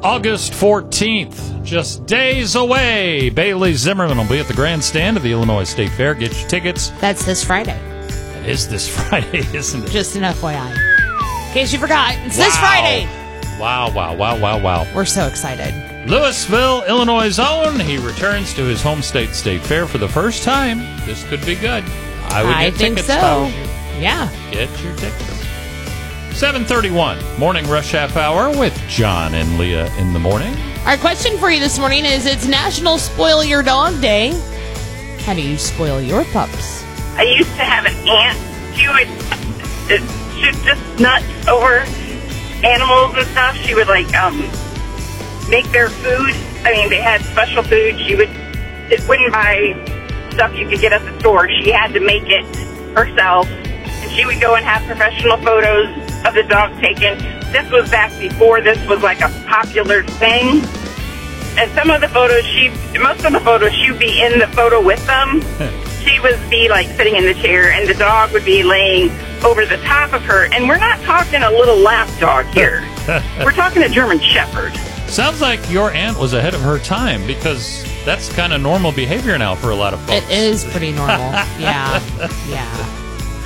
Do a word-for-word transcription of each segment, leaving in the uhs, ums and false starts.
August fourteenth, just days away. Bailey Zimmerman will be at the grandstand of the Illinois State Fair. Get your tickets. That's this Friday. It is this Friday, isn't it? Just an F Y I. In case you forgot, it's wow. this Friday. Wow, wow, wow, wow, wow. We're so excited. Louisville, Illinois' own. He returns to his home state state fair for the first time. This could be good. I would I get think tickets. so. If I was you. Yeah. Get your tickets. seven thirty-one, morning rush half hour with John and Leah in the morning. Our question for you this morning is, it's National Spoil Your Dog Day. How do you spoil your pups? I used to have an aunt. She would uh, shoot just nuts over animals and stuff. She would, like, um, make their food. I mean, they had special food. She would, it wouldn't buy stuff you could get at the store. She had to make it herself. And she would go and have professional photos of the dog taken. This was back before this was like a popular thing. And some of the photos, she, most of the photos, she would be in the photo with them. She would be like sitting in the chair, and the dog would be laying over the top of her. And we're not talking a little lap dog here. We're talking a German Shepherd. Sounds like your aunt was ahead of her time, because that's kind of normal behavior now for a lot of folks. It is pretty normal. Yeah. Yeah.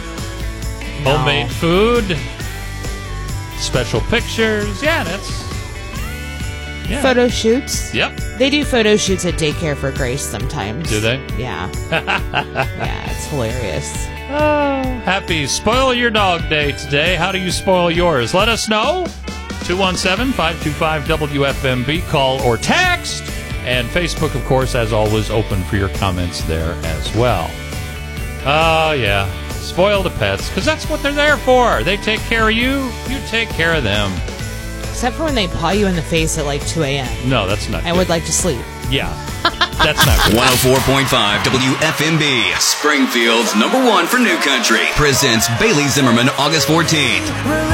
No. Homemade food, special pictures. Yeah, that's... Yeah. Photo shoots. Yep. They do photo shoots at daycare for Grace sometimes. Do they? Yeah. Yeah, it's hilarious. Oh, happy Spoil Your Dog Day today. How do you spoil yours? Let us know. two one seven, five two five, W F M B. Call or text. And Facebook, of course, as always, open for your comments there as well. Oh, yeah. Spoil the pets, because that's what they're there for. They take care of you. You take care of them. Except for when they paw you in the face at like two a.m. No, that's not I good. would like to sleep. Yeah. That's not good. one oh four point five W F M B, Springfield's number one for new country, presents Bailey Zimmerman August fourteenth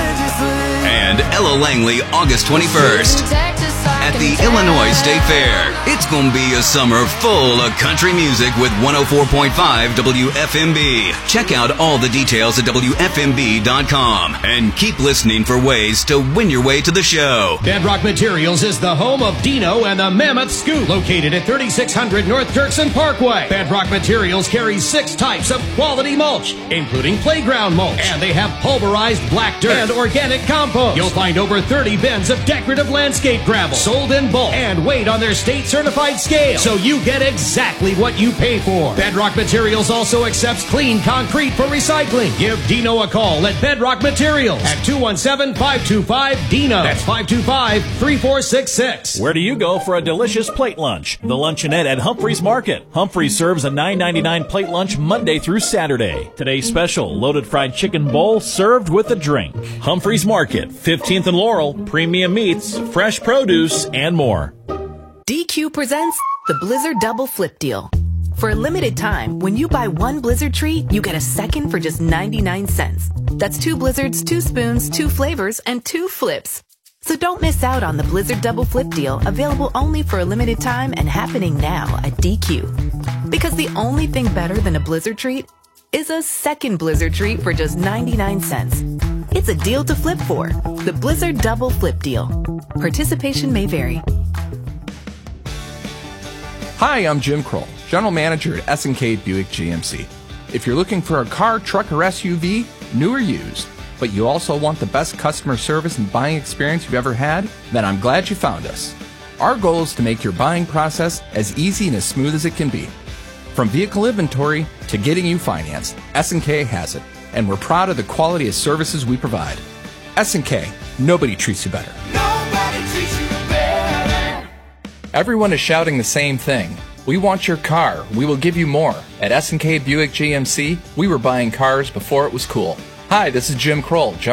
and Ella Langley August twenty-first at the Illinois State Fair. It's going to be a summer full of country music with one oh four point five W F M B. Check out all the details at W F M B dot com and keep listening for ways to win your way to the show. Bedrock Materials is the home of Dino and the Mammoth Scoop, located at thirty-six hundred North Dirksen Parkway. Bedrock Materials carries six types of quality mulch, including playground mulch, and they have pulverized black dirt and organic compost. You'll find over thirty bins of decorative landscape gravel, sold in bulk and weighed on their state-certified scale, so you get exactly what you pay for. Bedrock Materials also accepts clean concrete for recycling. Give Dino a call at Bedrock Materials at two one seven, five two five, D I N O. That's five two five, three four six six. Where do you go for a delicious plate lunch? The Luncheonette at Humphreys Market. Humphreys serves a nine ninety-nine plate lunch Monday through Saturday. Today's special, loaded fried chicken bowl served with a drink. Humphreys Market, fifteenth and Laurel, premium meats, fresh produce, and more. D Q presents the Blizzard Double Flip Deal. For a limited time, when you buy one Blizzard treat, you get a second for just ninety-nine cents. That's two Blizzards, two spoons, two flavors, and two flips. So don't miss out on the Blizzard Double Flip Deal, available only for a limited time and happening now at D Q. Because the only thing better than a Blizzard treat is a second Blizzard treat for just ninety-nine cents. It's a deal to flip for. The Blizzard Double Flip Deal. Participation may vary. Hi, I'm Jim Kroll, General Manager at S and K Buick G M C. If you're looking for a car, truck, or S U V, new or used, but you also want the best customer service and buying experience you've ever had, then I'm glad you found us. Our goal is to make your buying process as easy and as smooth as it can be. From vehicle inventory to getting you financed, S and K has it, and we're proud of the quality of services we provide. S and K, nobody treats you better. Nobody treats you better. Everyone is shouting the same thing. We want your car. We will give you more. At S and K Buick G M C, we were buying cars before it was cool. Hi, this is Jim Kroll,